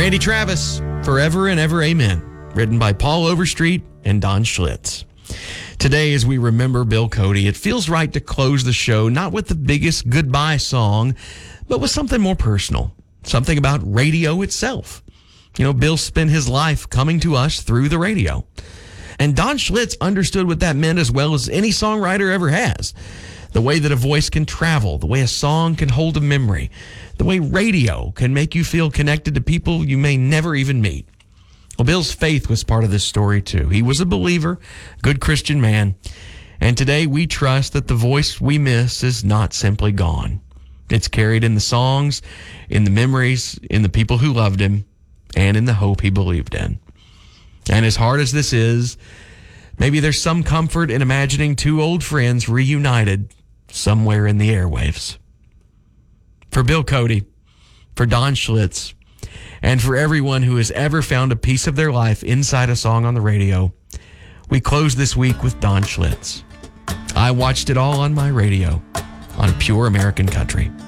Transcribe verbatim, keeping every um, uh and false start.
Randy Travis, Forever and Ever Amen, written by Paul Overstreet and Don Schlitz. Today, as we remember Bill Cody, it feels right to close the show not with the biggest goodbye song, but with something more personal, something about radio itself. You know, Bill spent his life coming to us through the radio. And Don Schlitz understood what that meant as well as any songwriter ever has. The way that a voice can travel, the way a song can hold a memory, the way radio can make you feel connected to people you may never even meet. Well, Bill's faith was part of this story, too. He was a believer, good Christian man. And today we trust that the voice we miss is not simply gone. It's carried in the songs, in the memories, in the people who loved him, and in the hope he believed in. And as hard as this is, maybe there's some comfort in imagining two old friends reunited somewhere in the airwaves. For Bill Cody, for Don Schlitz, and for everyone who has ever found a piece of their life inside a song on the radio, we close this week with Don Schlitz. I watched it all on my radio on Pure American Country.